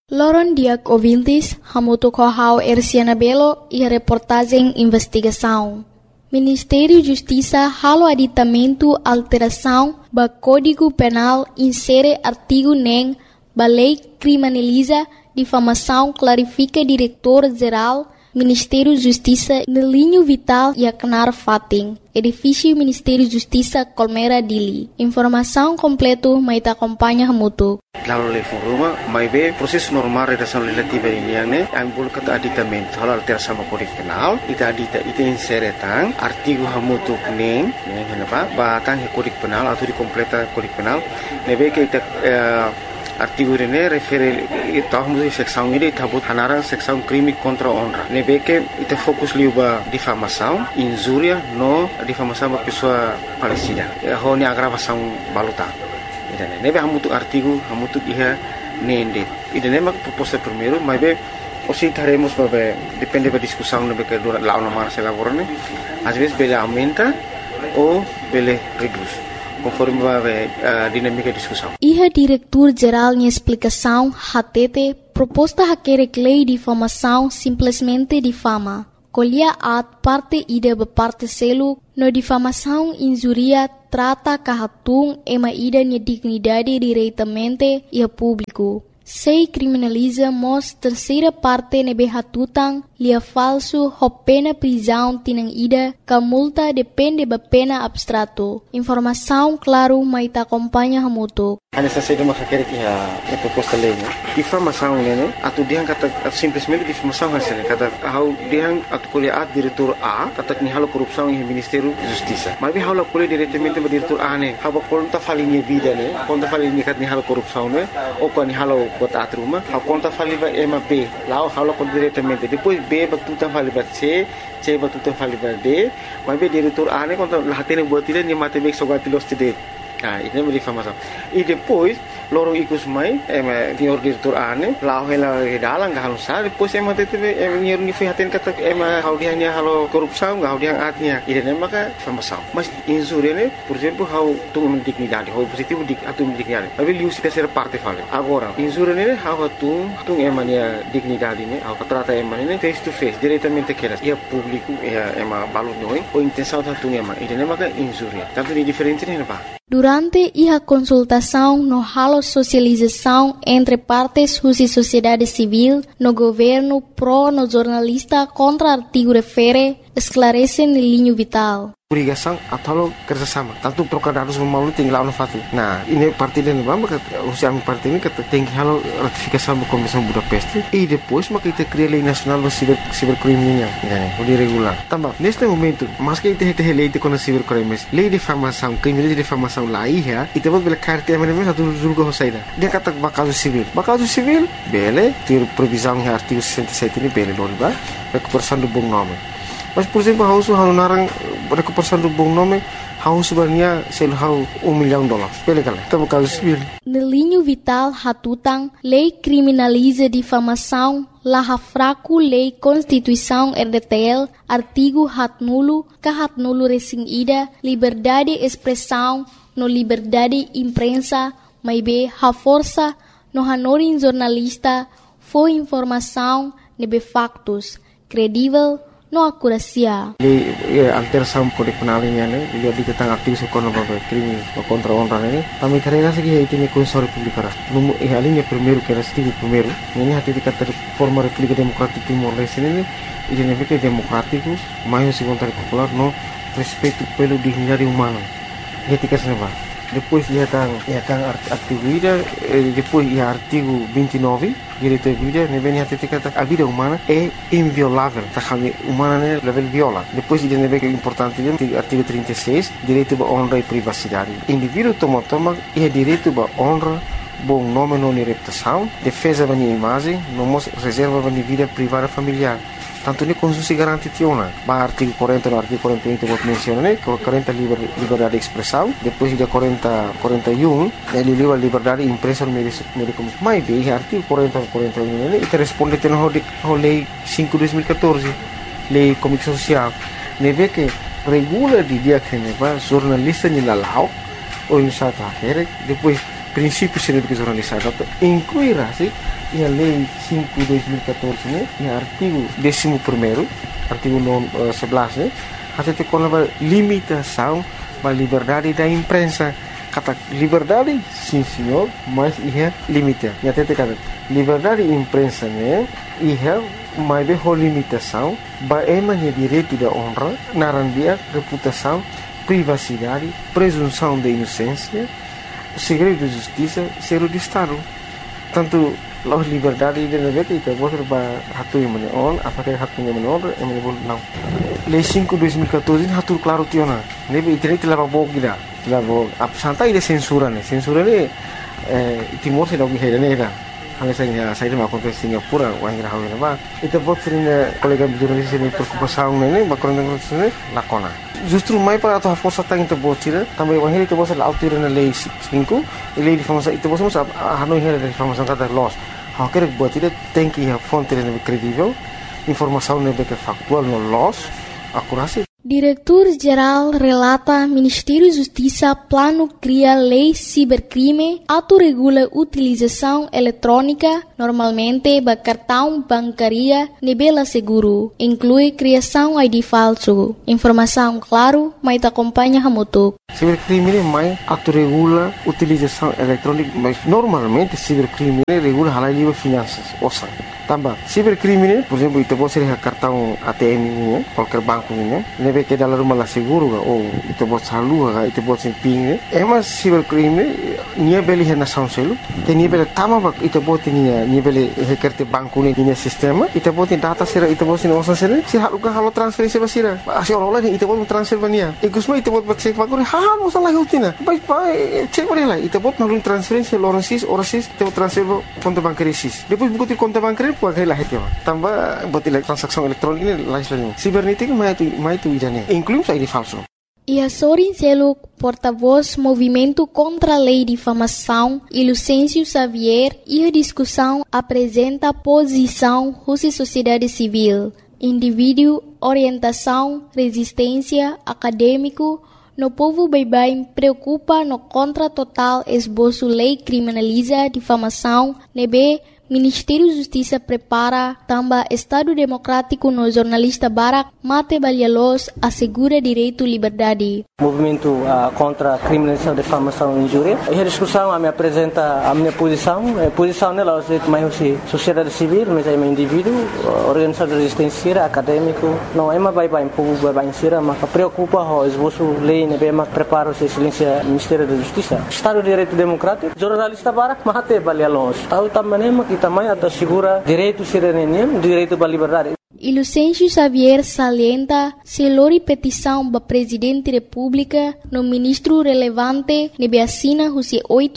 Loron Diak ouvintes, hamuto kohau Erciana Belo e a reportagem investigação. Ministério Justiça halo aditamento alteração ba Código Penal insere artigo nem ba lei criminaliza difamação clarifica diretor-geral Ministério Justiça no linho vital e Aknar Fating, edifício Ministério Justiça Colmera Dili. Informação completa mai ta acompanha hamuto. Lalu le foruma mai be proses normal redação legislativa ini yang ne ang bol kata aditamento hal alteração sama Kode Penal ita insere tang artigo hamutu neng henapa ba tang Kode Penal atau di completa Kode Penal nebe ke ita artigo ini refere tahun seksão ini tabut hanarang seksão crime contra honra. Nebe que ita fokus liuba difamação, injúria no difamação ba pessoa falecida. Honi agravação baluta. Ida nebe hamutu artigo hamutu iha nende. Ida nema proposta primeiro, mas be osi taremos ba depende da discussão nebe que dura lá na marcha laborane. Às vezes bele aumenta ou bele reduz. Conforme a dinâmica de discussão. Iha diretor-geral em explicação, hatete, proposta hakerek lei difamação simplesmente difama. Colhia at parte ida parte selo, no difamação injuria trata kahatung ema ida ni dignidade diretamente e a público. Sei criminaliza mos terceira parte nebe hatutang lia falso ho pena prisão tinang ida ka multa depende ba pena abstrato. Informação claro mai ta acompanha hamuto. Ana sa de makakere ki a proposta lei. Difamação né? Atu diang kata simplesmente difamação hasil kata hau diang atu kuliah diretor A kata ni halo korupsão em Ministério Justiça. Mas bi halo kuliah diretamente ba diretor A ne. Haba konta falinha vida né? Konta falinha kat ni halo korupsão né? O ko ni halo bota atruma. Ha konta faliva ema B. Lá halo ko diretamente. Depois B batuta faliva C batuta faliva D. Mas bi diretor A ne konta lahatene buat tidak ni matematik sogatilos tidak. Ini é difamação. E depois, loro ikus mai, senhor diretor ane, lá ela dalang gak halusar, depois teve senhor ni fihaten kata hau dia ni halo korupsão, hau dia atnya. Ini maka difamação. Mas injúria ne, por exemplo, hau tung dignidade, hau positivo atum dignidade. Tapi liu se terceira parte fala. Agora, injúria ne hau tung emania dignidade ne, hau trata emania face to face, diretamente keras. Ia público, ia balun noi, ou intenção tung Ini maka injúria. Tanto ni diferente ne apa? Durante a consultação no halo socialização entre partes e sociedade civil, no governo pro no jornalista contra artigo refere, esclarece no linho vital. Obrigação atau kerjasama. Tanto procurar harus melalui tinggal no fati. Nah, ini parti dan bamba usia parti ini kata tinggi halo ratifikasi sama Komisi Budapest. E depois maka kita cria lei nacional do cibercriminal, o regular. Tambah, neste momento, mas que kita lei de com cibercrimes, lei de difamação, crime de difamação lá ia, e depois bela carta mesmo satu julga hosaida. Dia kata bakaso civil, bele, ter previsão em artigo 67 ini bele loriba, recuperação do bom nome. Mas, por exemplo, hau narang recuperação do bom nome, hau sebenarnya sel hau $1 milhão. Pele kala, tá caso civil. No linho vital hatutang, lei criminaliza difamação, la fraco lei Constituição RDTL, artigo hatnulo, kahatnulo resing ida, liberdade expressão, no liberdade imprensa, mai be ha força, no hanorin jornalista, foi informação, nebe factos, credível, no akurasia. Alteração Kode Penal ini dia ditentang aktif sekolah crime contra honra ini. Kami terima segi itu ni Konstitusi Republik Ara. Numu alinya primeiro que era stigo primeiro. Ini hati dikata forma Republik Demokratik Timor Leste ini identifica democrático, mais segundo popular no respeito pelo dignidade humana. Etika seneva. Depois ia tang artigo ida, depois ia artigo 29, direito à vida, nebe hati dikata a vida humana é inviolável, tá kami humana né level viola. Depois ia nebe que é importante artigo 36, direito à honra e privacidade. Indivíduo toma ia direito à honra, bom nome não reputação, defesa da minha imagem, não reserva da minha vida privada familiar. Tanto ni Konstitusi garanti tiona. Ba artigo 40 no artigo 41 que menciona né, 40 liberdade de expressão, depois de 41 ele livre liberdade de imprensa no meio de comunicação. Mas bem, artigo 40 41 né, e responde tendo a lei 5/2014, lei comunicação social. Neve que regula de dia que neva jornalista ni lalau ou em sata depois princípios de jornalismo, incluirá-se a Lei 5/2014, né, e artigo 11º, artigo 11, até com a limitação da liberdade da imprensa. Kata liberdade, sim senhor, mas é limite. E até kata liberdade da imprensa, né, mas é limitação, é direito da honra, narandia, reputação, privacidade, presunção de inocência, segredo de justiça, ser de Estado. Tanto a liberdade de negócio itu bos hatu yang menon, apakah hatunya menon, não. Lei 5/2014 hatu claro tiona. Nebe internet lava bog gida, lava santai de censura ne. Censura ne Timor se dog hera ne da. Hanya saya mau konten Singapura, wang ira hawe ba. Itu bot sering kolega jurnalis ini preocupação ne, bakon ne lakona. Justru mai para atau força tang itu bot sira, também wang itu bos la autir na lei 5, lei de famosa itu bos hanu hera de famosa kata loss. Quer buat tidak tem que a fonte lebih credível, informação lebih factual no loss, akurasi. Diretor-Geral relata Ministério Justiça plano cria lei cibercrime, autorregula utilização eletrônica, normalmente ba cartão bancaria nebela seguro, inclui criação ID falso. Informação claro, mas acompanha hamutuk. Cibercrime mais autorregula utilização eletrônica, mas normalmente cibercrime regula halal livre finanças, ouça. Tambah, cibercrime, por exemplo, itu pode ser cartão ATM ini, qualquer banco ini, nebe que dalam rumah seguro ou itu pode salur, itu pode ser PIN. Emas cibercrime, nia beli hena selu, que nia beli tama itu pode nia beli hekerte banco ini sistema, itu pode data sera, itu pode ser osan sera, si halukan halu transferensi basira, asi orang itu pode transfer bania. Ikusma itu pode cek bagore, halu salah utina, baik cek boleh lah, itu pode nalun transferensi orasis, itu transfer konto bancaris. Depois buku konto bancaris pakai lah itu, tambah buat transaksi elektronik ini lain. Cibernética mais itu idane, inclui ID falso. Sorin Seluk, porta-voz Movimento contra a Lei de Difamação, e Lucêncio Xavier, e a discussão apresenta posição Rússia Sociedade Civil, indivíduo, orientação, resistência, acadêmico, no povo bem preocupa no contra total esboço lei criminaliza difamação, nebe Ministério da Justiça prepara também Estado Democrático no jornalista Barak Mate Balialos assegura direito e liberdade. Movimento contra a criminalização, difamação e injúria. E a discussão me apresenta a minha posição. A posição nela é mais sociedade civil, mas é um indivíduo, organização de resistência, acadêmico. Não é mais bem povo bem sira, mas preocupa o esboço lei, né, bem prepara o silêncio Ministério da Justiça. Estado de Direito Democrático, jornalista Barak Mate Balialos. Tahu também que também assegura direito cidadania, direito à liberdade. E Lucêncio Xavier salienta se lori petição para Presidente da República no ministro relevante nebe assina os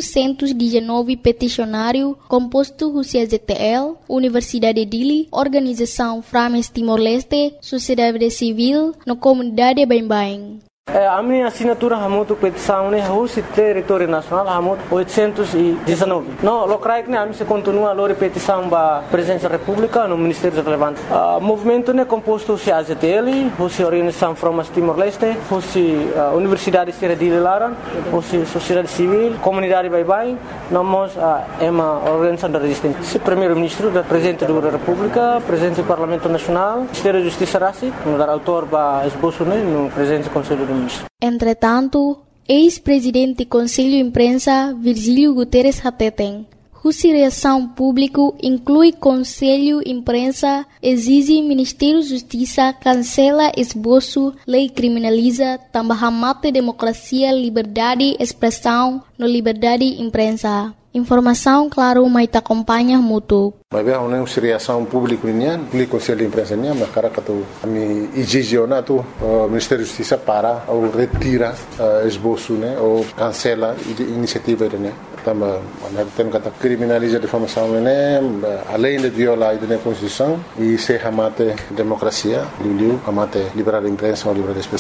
819 peticionário composto os ZTL, Universidade de Dili, Organização Frames Timor-Leste, Sociedade Civil, no comunidade Bem. A minha assinatura é muito petição, né? O território nacional é muito 819. Não, o CRAIC, né? A gente continua a petição para a Presidência da República no Ministério Relevante. O movimento é composto de AZTL, a Organização Frames Timor-Leste, a Universidade de Laran, a Sociedade Civil, Comunidade Baibai, nós é uma organização da resistência. O Primeiro-Ministro, o Presidente da República, o Presidente do Parlamento Nacional, o Ministério da Justiça Rassi, o autor para esboço, né? No Presidente do Conselho do Entretanto, ex-presidente do Conselho de Imprensa, Virgílio Guterres Hateten, cuja reação pública inclui Conselho de Imprensa, exige Ministério da Justiça cancela esboço, lei criminaliza, também mata democracia, liberdade, expressão, no liberdade de imprensa. Informação, claro, mas acompanha muito. Mas bem, uma reação pública nian, o Conselho de Imprensa nian, mas cara que tu ami exigiona tu Ministério da Justiça para ou retira esboço, né, ou cancela iniciativa né. Também, tem que criminalizar a difamação, né, além de violar a Constituição e se amate democracia, a liberdade de imprensa ou liberdade de expressão.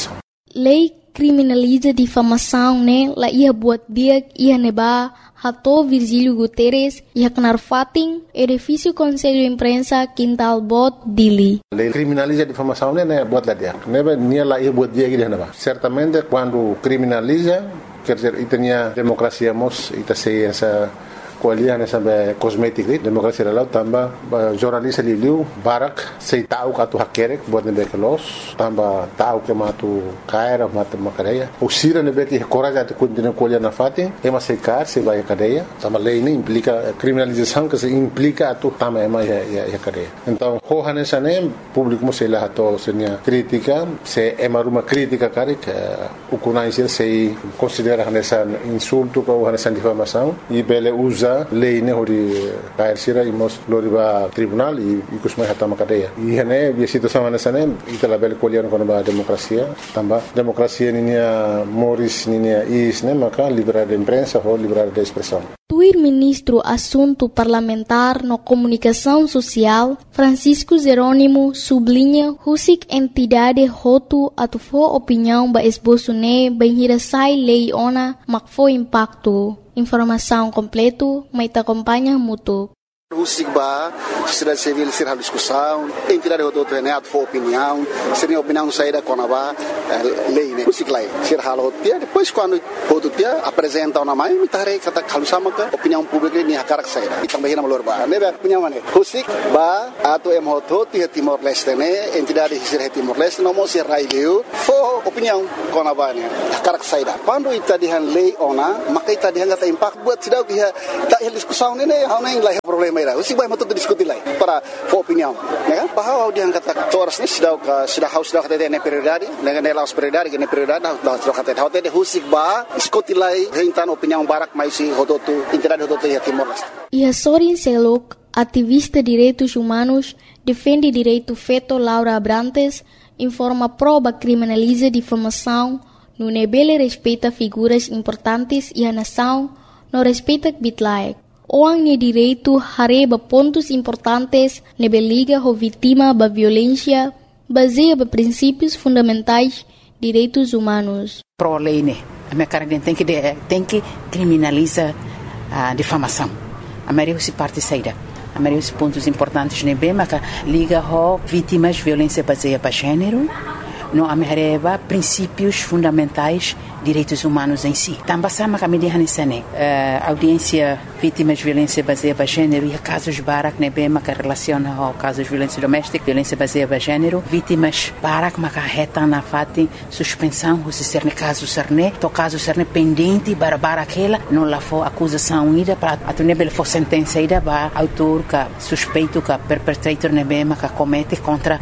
Lei criminaliza difamação, né? La ia buat biak, ia neba, hato Virgílio Guterres, ia knarfating, edifício Conselho Imprensa, Quintal Bot, Dili. Lei criminaliza difamação, né? Buat lá dia. Neba, nia la ia buat biak dia neba. Certamente, quando criminaliza, quer dizer, itania democracia mos, ita sei essa kualian sampai kosmetik demokrasi lalu tambah jurnalis liu barak sei tahu katu hakerek buat nebek los tambah tahu ke matu kaira matu makadeya usira nebek coraja tu continua kualian na fati ema sei kar sei vai cadeia tambah lei ini implica criminalização que se implica tu tambah ema ya cadeia então hohane sane publik mo sei lah to senia crítica se ema ruma crítica karik ukunai sei considera hanesan insulto ko hanesan difamação e bele usa lei ne hori kair sira imos loriba tribunal e kusmai hatama cadeia e hene bi situação hanesane itala bel kolian kono ba demokrasia tamba demokrasia ninia moris ninia isne maka liberdade de imprensa ou liberdade de expressão. Tuir ministro Assunto Parlamentar no Comunicação Social, Francisco Jerônimo, sublinha husik entidade hotu atufo opinião ba esboço ne benhirasai lei ona makfo impacto. Informação completo, mas te acompanha mútuo. Husik ba, sociedade civil ser discussão, entidade hotu neat for opinião, seria opinião saída com a lei né, husik lai, ser halo dia, depois quando hotu dia apresenta uma mãe, me tarei kata kalau sama ke opinião pública ni hakarak saída, e também na melhor ba, né opinião mana, husik ba, atau hotu dia Timor Leste né, entidade ser Timor Leste, não mo ser raileu, for opinião com a ba né, hakarak saída. Quando ita dihan lei ona, maka ita dihan kata impact buat sidau dia, tak discussão né, hau nem lai problema Usi vai matu diskuti lai para for opinião, né? Bahwa dia kata toras ni sudah kata dia ne prioridade, ne laos prioridade, ne prioridade dah sudah kata hotel de husik ba diskuti lai hentan opinião barak mais si hodotu entidade hodotu ya Timor Leste. E Sorin Selok, ativista de direitos humanos, defende direito feito Laura Abrantes, informa proba criminaliza difamação, no nebele respeita figuras importantes e a nação, no respeita bitlaek. Orang ne direito hareba pontos importantes nebe liga ho vítima ba violência baseia ba princípios fundamentais direitos humanos. Pro lei né, a minha cara tem que criminalizar a difamação. A maioria se parte saída. A maioria dos pontos importantes nebe maka liga ho vítimas violência baseia ba gênero. No amereba princípios fundamentais direitos humanos em si. Também sama kami dihanisane audiência vítimas de violência baseada em gênero e casos barak nebe maka relaciona ao casos de violência doméstica, violência baseada em gênero, vítimas barak maka reta na fati suspensão se ser ne caso serne, to caso serne pendente bara aquela não lá for acusação ida para a nebe for sentença ida ba autor ka suspeito ka perpetrator nebe maka comete contra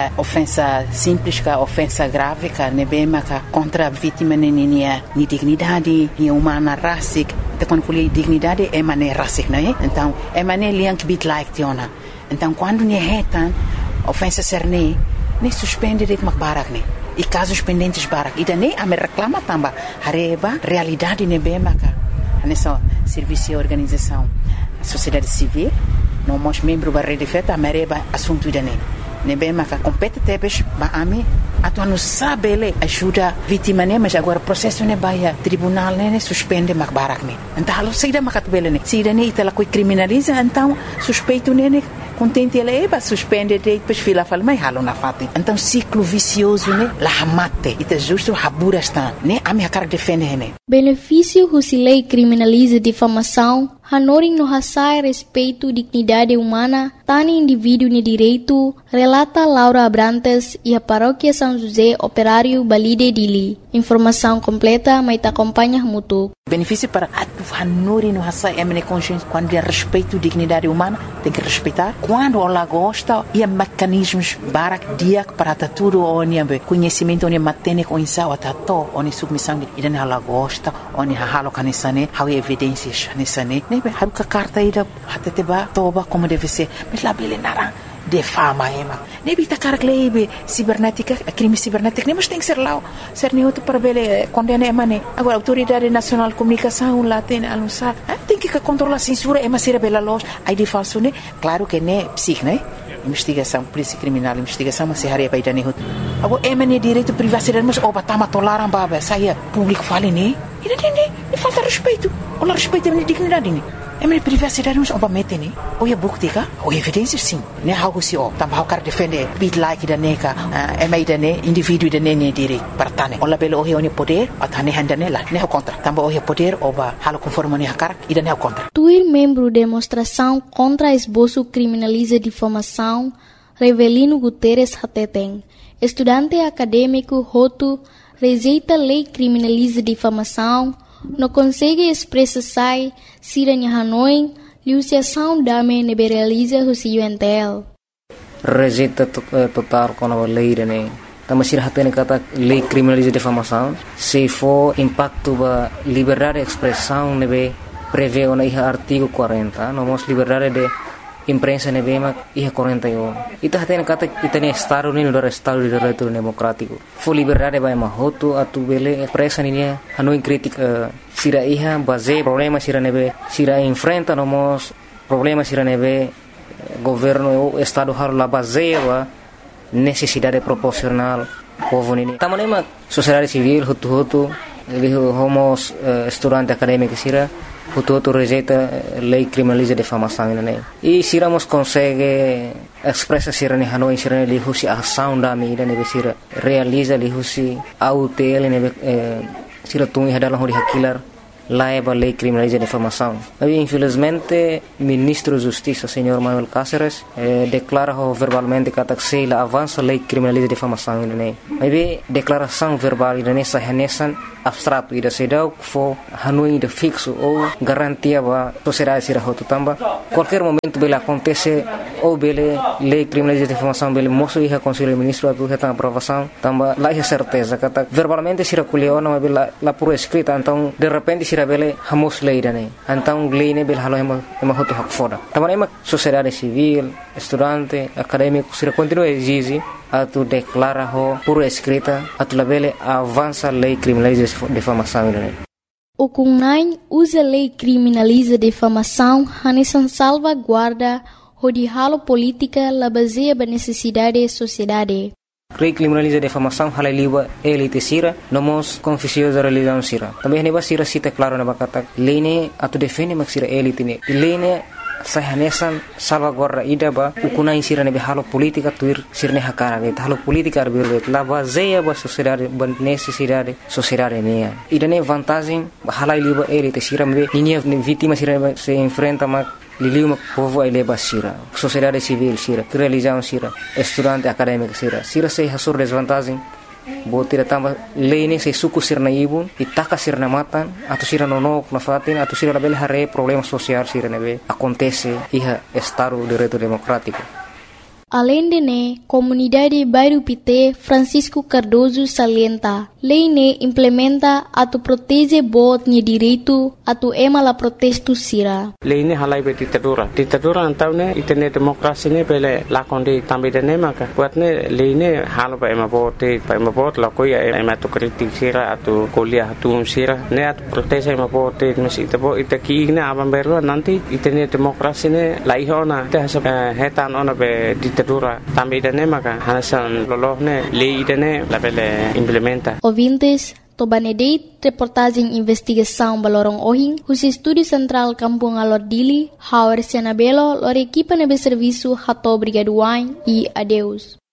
ofensa simples ka ofensa grave ka nebe maka contra vítima ni dignidade, ni humana rasik, te quando fui dignidade é maneira rasik, não é? Então é maneira liang bit like tiona. Então quando ni retan ofensa serne, ni suspende de makbarak ni. E casos pendentes barak, ida ne a me reclama tamba, hareba realidade ne be maka. Nessa serviço e organização, sociedade civil, não mos membro da rede feta, a mereba assunto ida ne. Nebe maka competitebes ba ami atu anu sabele ajuda vítima ne mas agora processo ne baia tribunal ne suspende mak barak ne então halo sida makat bele ne sida ne itala coi criminaliza então suspeito ne contente ele eba suspende de depois fila fala mai halo na fati então ciclo vicioso ne la hamate ita justo habura está ne ami hakar defende ne benefício husilei criminaliza difamação hanoring no hasai respeito dignidade humana tani indivíduo ne direito relata Laura Abrantes e a paróquia São José Operário Balide Dili. Informação completa, mas te acompanha mútuo. Benefício para a hanuri no hasai emene consciência quando é respeito dignidade humana tem que respeitar quando ela gosta e há mecanismos barak dia para tudo onde conhecimento onde matene com insa ou tato onde submissão e não ela gosta onde halo canisane há evidências canisane nem há que carta ida até te ba toba como deve ser mas lá bele narang defama ema nebi takar klebe cibernética crime cibernético mas tem que ser lá ser neutro para bele condena emane agora autoridade nacional de comunicação lá tem anunciar tem que controlar a censura ema ser bela loja aí de falso né claro que né psic né investigação, polícia criminal, investigação, mas se haria para idane hut. Agora, emane direito de privacidade, mas obatama tolaram baba, saia público fale nem, e falta respeito. Olha respeito a dignidade nem. Emane privacidade, mas obamete nem. Ou é bukti ka, ou evidência sim. Ne algo se o, também o cara defende, bit like da neka, idane, indivíduo da ne direito, partane. Olha pelo o ne poder, atane handane lá, ne contra. Também o poder, oba, halo conforme ne hakar, idane contra. Tuir membro demonstração contra esboço criminaliza difamação, Revelino Guterres Hateteng, estudante acadêmico Hotu, rejeita lei criminaliza difamação, não consegue expressar siranha Hanoi, liuciação dame neberaliza husi UNTL. Rejeita total com a lei, né? Também se hatene kata lei criminaliza difamação, se for impacto ba liberdade de expressão, nebe prevê o artigo 40, nomos liberdade de imprensa nebema iha 41. Ita hatene kata itane Estado ni no Estado de Direito Democrático. For liberdade ba mahoto atu bele expressa ni hanoi crítica sira iha base problema sira nebe sira enfrenta nomos problema sira nebe governo o Estado har la base ba necessidade proporcional povo ni. Tamanema sociedade civil hutu homos estudante acadêmico sira hutu rejeita lei criminaliza difamação né. E siramos consegue expressa sira ni Hanoi sira li husi ação da mídia ne sira realiza li husi autel ne sira tungi hadalah hori hakilar laiba lei criminaliza difamação. Mas infelizmente ministro de Justiça senhor Manuel Cáceres declara verbalmente que a avança lei criminaliza difamação né. Mas declaração verbal né sahanesan abstrato ida sedau fo Hanoi de fixo ou garantia ba sociedade sira hotu tamba qualquer momento bela acontece ou bele lei criminaliza difamação bele moço iha conselho ministro atu heta aprovação tamba lá é certeza kata verbalmente sira kuliona bela la por escrita então de repente sira bele hamos lei dane então lei ne bel halo ema hotu hak foda tamba ema sociedade civil estudante acadêmico sira continua exige atu declara ho por escrita atu labele avança lei criminaliza difamação né. O CUNAI usa lei criminaliza difamação hanesan salvaguarda de halo política la baseia ba necessidade da sociedade. Lei criminaliza difamação halaliwa elite sira nomos confusiosa religião sira. Também neba sira cita claro na bakata lei ne atu defende mak sira elite ne. Lei ne sahanesan salvaguarda ida ba ukunai sira nebe halo politika tuir sirne hakara ge halo politika arbirbe la baseia ba sociedade ba necessidade sociedade ne ida ne vantagem halai liba elite sira me ninia vítima sira se enfrenta mak liliu povo ai leba sira sociedade civil sira religião sira estudante acadêmico sira se hasur desvantagem botira tamba lei se suku sirna ibun itaka sirna matan atau sira nonok na fatin atau sira label hare problema social sira nebe acontece iha Estado de Direito Democrático. Além de ne, comunidade bairro Pité Francisco Cardoso salienta, lei ne implementa atu protege bot ni direito atu ema la protesto sira. Lei ne halai be ditadura antau ne itene demokrasi ne pele lakonde tambe de ne maka buat ne lei ne halo ba ema bot la koya ema to kritik sira atu kuliah atu sira ne atu protege ema bot mesi itabo itaki ne abam berlo nanti itene demokrasi ne laihona te hetan ona be ditadura tambe de ne maka hanasan lolohne lei de ne la pele implementa. Ouvintes, Tobanedeit, reportagem investigação Balorong Ohing, o Estúdio Central Kampung Alordili, Hauer Senabelo, lor equipa nebe serviço Hato Brigaduain e adeus.